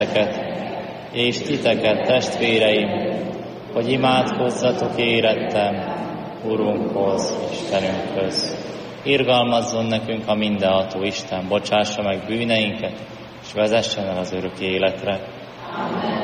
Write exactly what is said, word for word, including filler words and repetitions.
és titeket, testvéreim, hogy imádkozzatok érettem Urunkhoz, Istenünkhöz. Irgalmazzon nekünk a mindenható Isten, bocsássa meg bűneinket, és vezessen el az örök életre. Amen.